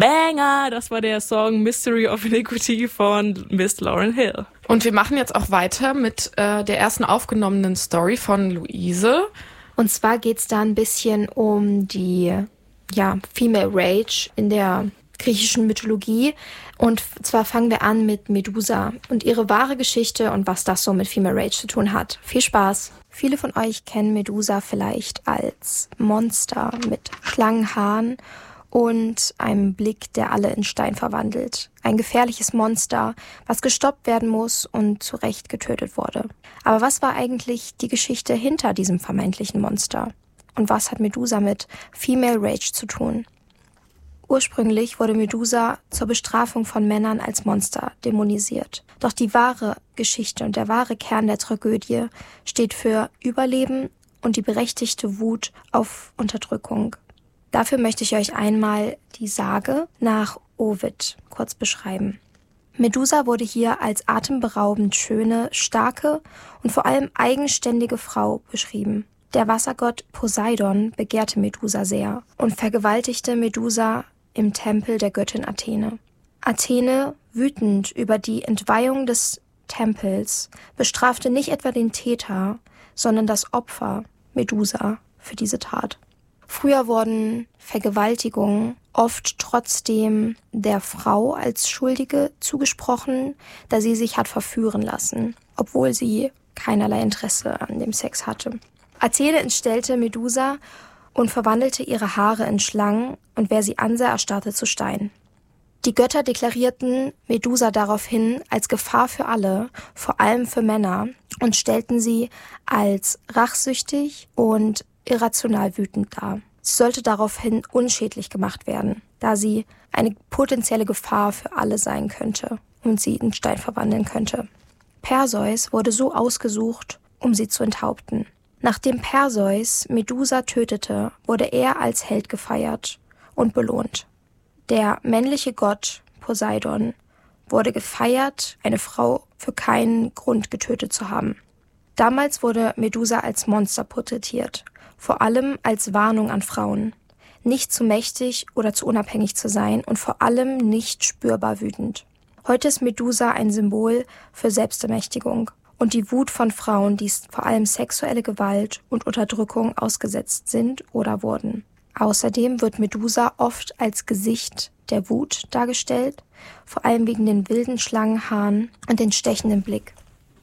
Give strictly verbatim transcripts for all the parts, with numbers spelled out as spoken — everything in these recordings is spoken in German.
Banger! Das war der Song Mystery of Iniquity von Miss Lauryn Hill. Und wir machen jetzt auch weiter mit äh, der ersten aufgenommenen Story von Luise. Und zwar geht's da ein bisschen um die ja, Female Rage in der griechischen Mythologie. Und zwar fangen wir an mit Medusa und ihre wahre Geschichte und was das so mit Female Rage zu tun hat. Viel Spaß! Viele von euch kennen Medusa vielleicht als Monster mit Schlangenhaaren und einem Blick, der alle in Stein verwandelt. Ein gefährliches Monster, was gestoppt werden muss und zu Recht getötet wurde. Aber was war eigentlich die Geschichte hinter diesem vermeintlichen Monster? Und was hat Medusa mit Female Rage zu tun? Ursprünglich wurde Medusa zur Bestrafung von Männern als Monster dämonisiert. Doch die wahre Geschichte und der wahre Kern der Tragödie steht für Überleben und die berechtigte Wut auf Unterdrückung. Dafür möchte ich euch einmal die Sage nach Ovid kurz beschreiben. Medusa wurde hier als atemberaubend schöne, starke und vor allem eigenständige Frau beschrieben. Der Wassergott Poseidon begehrte Medusa sehr und vergewaltigte Medusa im Tempel der Göttin Athene. Athene, wütend über die Entweihung des Tempels, bestrafte nicht etwa den Täter, sondern das Opfer, Medusa, für diese Tat. Früher wurden Vergewaltigungen oft trotzdem der Frau als Schuldige zugesprochen, da sie sich hat verführen lassen, obwohl sie keinerlei Interesse an dem Sex hatte. Athene entstellte Medusa und verwandelte ihre Haare in Schlangen und wer sie ansah, erstarrte zu Stein. Die Götter deklarierten Medusa daraufhin als Gefahr für alle, vor allem für Männer, und stellten sie als rachsüchtig und irrational wütend dar. Sie sollte daraufhin unschädlich gemacht werden, da sie eine potenzielle Gefahr für alle sein könnte und sie in Stein verwandeln könnte. Perseus wurde so ausgesucht, um sie zu enthaupten. Nachdem Perseus Medusa tötete, wurde er als Held gefeiert und belohnt. Der männliche Gott Poseidon wurde gefeiert, eine Frau für keinen Grund getötet zu haben. Damals wurde Medusa als Monster porträtiert, vor allem als Warnung an Frauen, nicht zu mächtig oder zu unabhängig zu sein und vor allem nicht spürbar wütend. Heute ist Medusa ein Symbol für Selbstermächtigung und die Wut von Frauen, die vor allem sexuelle Gewalt und Unterdrückung ausgesetzt sind oder wurden. Außerdem wird Medusa oft als Gesicht der Wut dargestellt, vor allem wegen den wilden Schlangenhaaren und den stechenden Blick.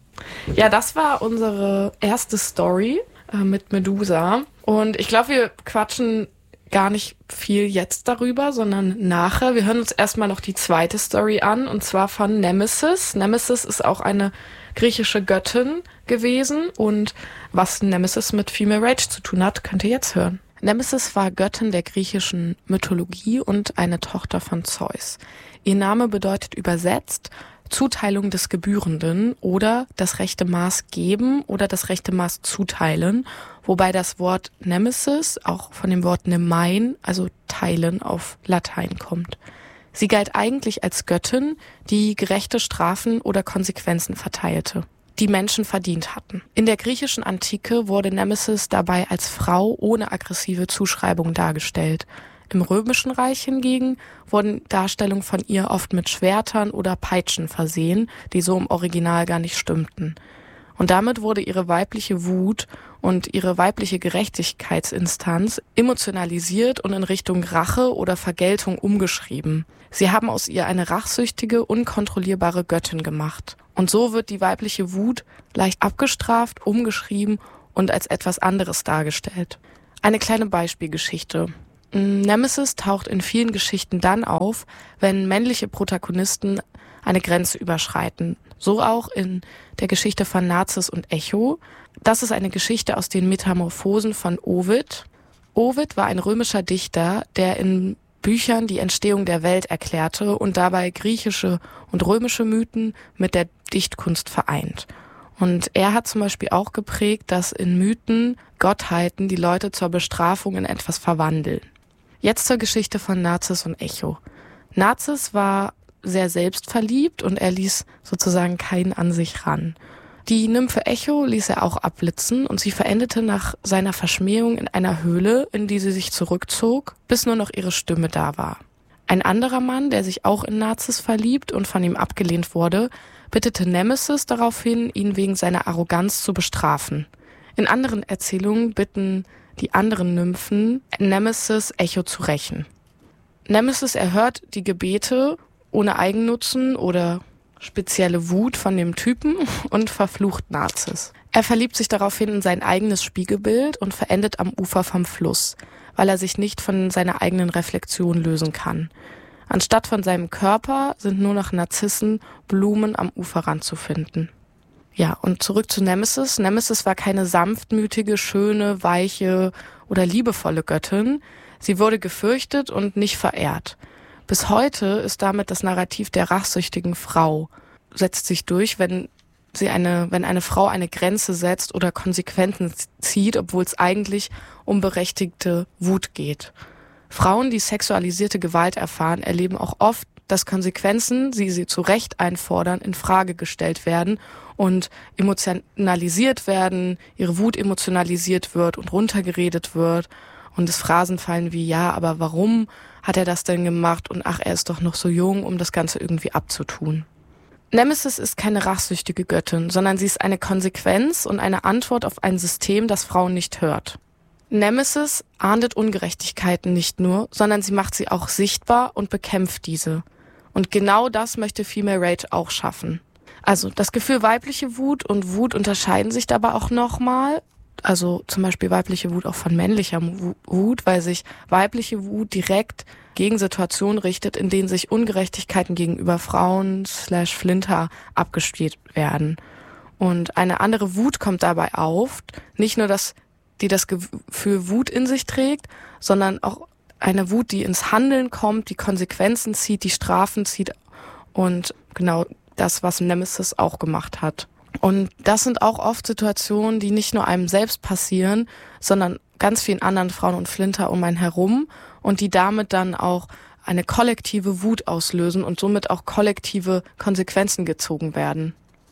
Ja, das war unsere erste Story äh, mit Medusa. Und ich glaube, wir quatschen gar nicht viel jetzt darüber, sondern nachher. Wir hören uns erstmal noch die zweite Story an, und zwar von Nemesis. Nemesis ist auch eine griechische Göttin gewesen, und was Nemesis mit Female Rage zu tun hat, könnt ihr jetzt hören. Nemesis war Göttin der griechischen Mythologie und eine Tochter von Zeus. Ihr Name bedeutet übersetzt Zuteilung des Gebührenden oder das rechte Maß geben oder das rechte Maß zuteilen, wobei das Wort Nemesis auch von dem Wort Nemein, also teilen, auf Latein kommt. Sie galt eigentlich als Göttin, die gerechte Strafen oder Konsequenzen verteilte, die Menschen verdient hatten. In der griechischen Antike wurde Nemesis dabei als Frau ohne aggressive Zuschreibung dargestellt. Im Römischen Reich hingegen wurden Darstellungen von ihr oft mit Schwertern oder Peitschen versehen, die so im Original gar nicht stimmten. Und damit wurde ihre weibliche Wut und ihre weibliche Gerechtigkeitsinstanz emotionalisiert und in Richtung Rache oder Vergeltung umgeschrieben. Sie haben aus ihr eine rachsüchtige, unkontrollierbare Göttin gemacht. Und so wird die weibliche Wut leicht abgestraft, umgeschrieben und als etwas anderes dargestellt. Eine kleine Beispielgeschichte. Nemesis taucht in vielen Geschichten dann auf, wenn männliche Protagonisten eine Grenze überschreiten. So auch in der Geschichte von Narziss und Echo. Das ist eine Geschichte aus den Metamorphosen von Ovid. Ovid war ein römischer Dichter, der in Büchern die Entstehung der Welt erklärte und dabei griechische und römische Mythen mit der Dichtkunst vereint. Und er hat zum Beispiel auch geprägt, dass in Mythen Gottheiten die Leute zur Bestrafung in etwas verwandeln. Jetzt zur Geschichte von Narziss und Echo. Narziss war sehr selbstverliebt und er ließ sozusagen keinen an sich ran. Die Nymphe Echo ließ er auch abblitzen und sie verendete nach seiner Verschmähung in einer Höhle, in die sie sich zurückzog, bis nur noch ihre Stimme da war. Ein anderer Mann, der sich auch in Narziss verliebt und von ihm abgelehnt wurde, bittete Nemesis daraufhin, ihn wegen seiner Arroganz zu bestrafen. In anderen Erzählungen bitten die anderen Nymphen Nemesis, Echo zu rächen. Nemesis erhört die Gebete ohne Eigennutzen oder spezielle Wut von dem Typen und verflucht Narziss. Er verliebt sich daraufhin in sein eigenes Spiegelbild und verendet am Ufer vom Fluss, weil er sich nicht von seiner eigenen Reflexion lösen kann. Anstatt von seinem Körper sind nur noch Narzissen, Blumen am Uferrand zu finden. Ja, und zurück zu Nemesis. Nemesis war keine sanftmütige, schöne, weiche oder liebevolle Göttin. Sie wurde gefürchtet und nicht verehrt. Bis heute ist damit das Narrativ der rachsüchtigen Frau, setzt sich durch, wenn sie eine, wenn eine Frau eine Grenze setzt oder Konsequenzen zieht, obwohl es eigentlich um berechtigte Wut geht. Frauen, die sexualisierte Gewalt erfahren, erleben auch oft, dass Konsequenzen, die sie zu Recht einfordern, in Frage gestellt werden und emotionalisiert werden, ihre Wut emotionalisiert wird und runtergeredet wird und es Phrasen fallen wie, ja, aber warum hat er das denn gemacht und ach, er ist doch noch so jung, um das Ganze irgendwie abzutun. Nemesis ist keine rachsüchtige Göttin, sondern sie ist eine Konsequenz und eine Antwort auf ein System, das Frauen nicht hört. Nemesis ahndet Ungerechtigkeiten nicht nur, sondern sie macht sie auch sichtbar und bekämpft diese. Und genau das möchte Female Rage auch schaffen. Also das Gefühl weibliche Wut und Wut unterscheiden sich dabei auch nochmal. Also zum Beispiel weibliche Wut auch von männlicher Wut, weil sich weibliche Wut direkt gegen Situationen richtet, in denen sich Ungerechtigkeiten gegenüber Frauen slash Flinter abgespielt werden. Und eine andere Wut kommt dabei auf, nicht nur, dass die das Gefühl Wut in sich trägt, sondern auch eine Wut, die ins Handeln kommt, die Konsequenzen zieht, die Strafen zieht und genau das, was Nemesis auch gemacht hat. Und das sind auch oft Situationen, die nicht nur einem selbst passieren, sondern ganz vielen anderen Frauen und Flinter um einen herum und die damit dann auch eine kollektive Wut auslösen und somit auch kollektive Konsequenzen gezogen werden.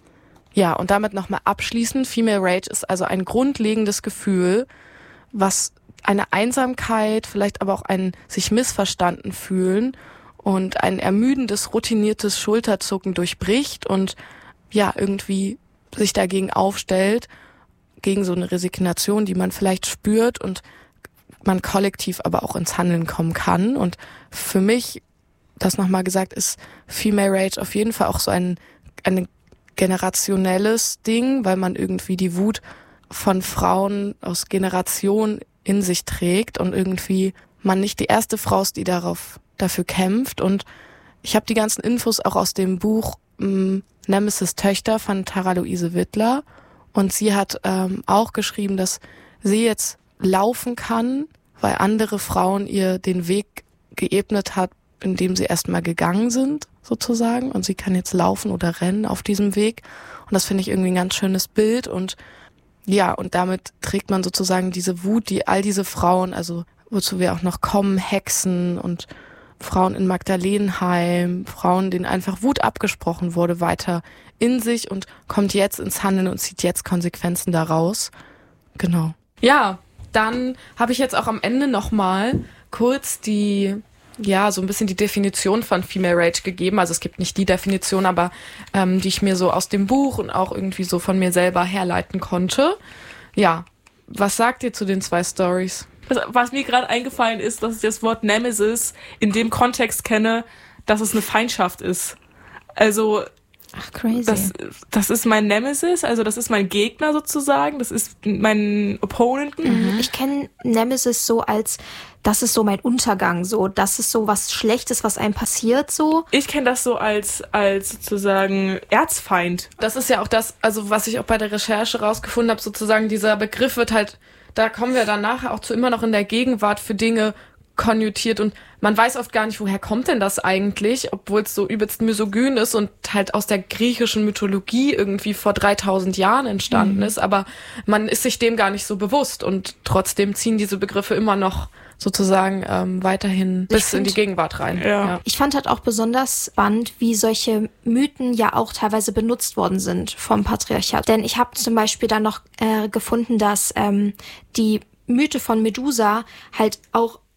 Ja, und damit nochmal abschließend, Female Rage ist also ein grundlegendes Gefühl, was eine Einsamkeit, vielleicht aber auch ein sich missverstanden fühlen und ein ermüdendes, routiniertes Schulterzucken durchbricht und ja, irgendwie sich dagegen aufstellt, gegen so eine Resignation, die man vielleicht spürt und man kollektiv aber auch ins Handeln kommen kann. Und für mich, das nochmal gesagt, ist Female Rage auf jeden Fall auch so ein, ein generationelles Ding, weil man irgendwie die Wut von Frauen aus Generationen in sich trägt und irgendwie man nicht die erste Frau ist, die darauf dafür kämpft. Und ich habe die ganzen Infos auch aus dem Buch ähm, Nemesis Töchter von Tara Luise Wittler und sie hat ähm, auch geschrieben, dass sie jetzt laufen kann, weil andere Frauen ihr den Weg geebnet hat, indem sie erstmal gegangen sind, sozusagen, und sie kann jetzt laufen oder rennen auf diesem Weg und das finde ich irgendwie ein ganz schönes Bild und ja, und damit trägt man sozusagen diese Wut, die all diese Frauen, also wozu wir auch noch kommen, Hexen und Frauen in Magdalenheim, Frauen, denen einfach Wut abgesprochen wurde, weiter in sich und kommt jetzt ins Handeln und zieht jetzt Konsequenzen daraus. Genau. Ja, dann habe ich jetzt auch am Ende nochmal kurz die, ja, so ein bisschen die Definition von Female Rage gegeben. Also es gibt nicht die Definition, aber ähm, die ich mir so aus dem Buch und auch irgendwie so von mir selber herleiten konnte. Ja, was sagt ihr zu den zwei Stories? Was mir gerade eingefallen ist, dass ich das Wort Nemesis in dem Kontext kenne, dass es eine Feindschaft ist. Also Ach, crazy. Das, das ist mein Nemesis, also das ist mein Gegner sozusagen, das ist mein Opponent. Mhm. Ich kenne Nemesis so als, das ist so mein Untergang, so, das ist so was Schlechtes, was einem passiert, so. Ich kenne das so als, als sozusagen Erzfeind. Das ist ja auch das, also was ich auch bei der Recherche rausgefunden habe, sozusagen dieser Begriff wird halt, da kommen wir dann nachher auch zu immer noch in der Gegenwart für Dinge konnotiert und man weiß oft gar nicht, woher kommt denn das eigentlich, obwohl es so übelst misogyn ist und halt aus der griechischen Mythologie irgendwie vor dreitausend Jahren entstanden mhm. ist, aber man ist sich dem gar nicht so bewusst und trotzdem ziehen diese Begriffe immer noch sozusagen ähm, weiterhin bis find, in die Gegenwart rein. Ja. Ja. Ich fand halt auch besonders spannend, wie solche Mythen ja auch teilweise benutzt worden sind vom Patriarchat. Denn ich habe zum Beispiel dann noch äh, gefunden, dass ähm, die Mythe von Medusa halt auch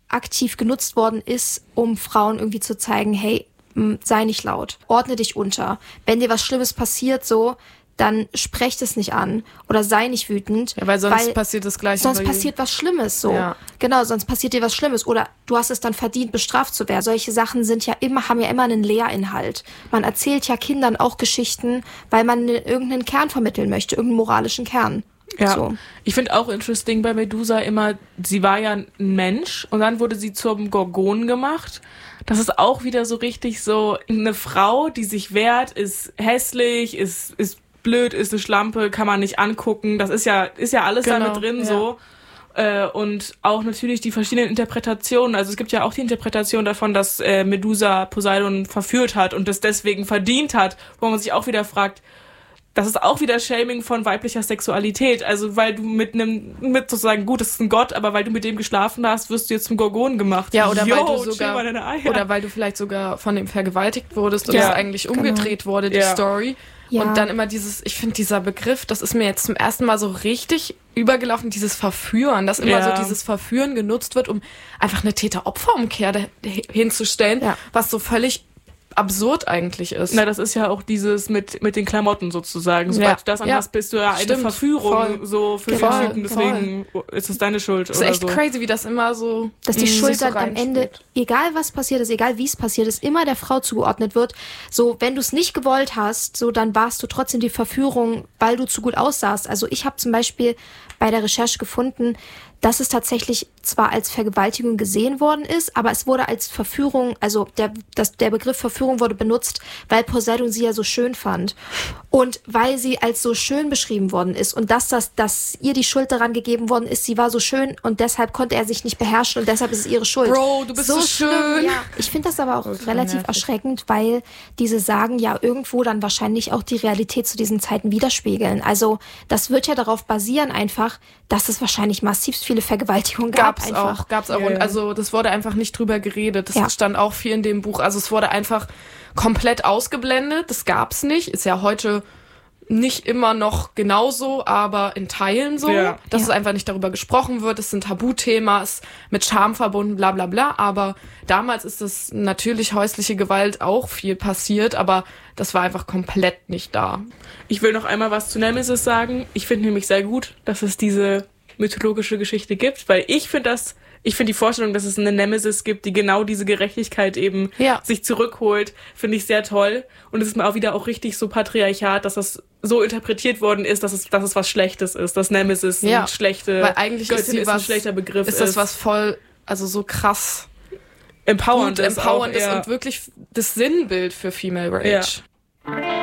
aktiv genutzt worden ist, um Frauen irgendwie zu zeigen, hey, mh, sei nicht laut, ordne dich unter. Wenn dir was Schlimmes passiert, so, dann sprecht es nicht an oder sei nicht wütend. Ja, weil sonst weil passiert das Gleiche. Sonst passiert was Schlimmes, so. Ja. Genau, sonst passiert dir was Schlimmes oder du hast es dann verdient, bestraft zu werden. Solche Sachen sind ja immer, haben ja immer einen Lehrinhalt. Man erzählt ja Kindern auch Geschichten, weil man irgendeinen Kern vermitteln möchte, irgendeinen moralischen Kern. Ja, so. Ich finde auch interesting bei Medusa immer, sie war ja ein Mensch und dann wurde sie zum Gorgon gemacht. Das ist auch wieder so richtig so eine Frau, die sich wehrt, ist hässlich, ist, ist blöd, ist eine Schlampe, kann man nicht angucken. Das ist ja, ist ja alles Genau, da mit drin ja. so. Äh, und auch natürlich die verschiedenen Interpretationen. Also es gibt ja auch die Interpretation davon, dass äh, Medusa Poseidon verführt hat und das deswegen verdient hat, wo man sich auch wieder fragt, das ist auch wieder Shaming von weiblicher Sexualität. Also weil du mit einem, mit sozusagen, gut, das ist ein Gott, aber weil du mit dem geschlafen hast, wirst du jetzt zum Gorgon gemacht. Ja, oder Yo, weil du chill sogar mal deine Eier. oder weil du vielleicht sogar von dem vergewaltigt wurdest und Ja, es eigentlich umgedreht wurde, die Ja. Story. Ja. Und dann immer dieses, ich finde dieser Begriff, das ist mir jetzt zum ersten Mal so richtig übergelaufen, dieses Verführen, dass immer Ja. so dieses Verführen genutzt wird, um einfach eine Täter-Opfer-Umkehr da- hinzustellen, Ja. was so völlig absurd eigentlich ist. Na, das ist ja auch dieses mit, mit den Klamotten sozusagen. Sobald Ja. du das Ja. anhast, bist du ja eine Stimmt. Verführung Voll. so für Genau. den Typen. Deswegen ist es deine Schuld Das ist oder echt so. crazy, wie das immer so Dass die mh, Schuld sich so dann am Ende, reinspielt. egal was passiert ist, egal wie es passiert ist, immer der Frau zugeordnet wird. So, wenn du es nicht gewollt hast, so dann warst du trotzdem die Verführung, weil du zu gut aussahst. Also ich habe zum Beispiel bei der Recherche gefunden, dass es tatsächlich zwar als Vergewaltigung gesehen worden ist, aber es wurde als Verführung, also der, das, der Begriff Verführung wurde benutzt, weil Poseidon sie ja so schön fand und weil sie als so schön beschrieben worden ist und dass, das, dass ihr die Schuld daran gegeben worden ist, sie war so schön und deshalb konnte er sich nicht beherrschen und deshalb ist es ihre Schuld. Bro, du bist so schlimm, schön. Ja. Ich finde das aber auch Ultra relativ nervig. erschreckend, weil diese Sagen ja irgendwo dann wahrscheinlich auch die Realität zu diesen Zeiten widerspiegeln. Also das wird ja darauf basieren einfach, dass es wahrscheinlich massivst viele Vergewaltigungen gab. Gab's einfach. auch, gab's auch. Ja, Und ja. also das wurde einfach nicht drüber geredet. Das Ja. stand auch viel in dem Buch. Also es wurde einfach komplett ausgeblendet. Das gab's nicht. Ist ja heute nicht immer noch genauso, aber in Teilen so, Ja. dass Ja. es einfach nicht darüber gesprochen wird. Es ist ein Tabuthema, ist mit Scham verbunden, bla bla bla. Aber damals ist das natürlich häusliche Gewalt auch viel passiert, aber das war einfach komplett nicht da. Ich will noch einmal was zu Nemesis sagen. Ich finde nämlich sehr gut, dass es diese mythologische Geschichte gibt, weil ich finde das, ich finde die Vorstellung, dass es eine Nemesis gibt, die genau diese Gerechtigkeit eben Ja. sich zurückholt, finde ich sehr toll. Und es ist mir auch wieder auch richtig so Patriarchat, dass das so interpretiert worden ist, dass es, dass es was Schlechtes ist, dass Nemesis Ja. eine schlechte Weil eigentlich ist Göttin sie ist, was, ein schlechter Begriff ist das was voll, also so krass empowernd gut, ist. empowernd auch, ist ja. und wirklich das Sinnbild für Female Rage. Ja.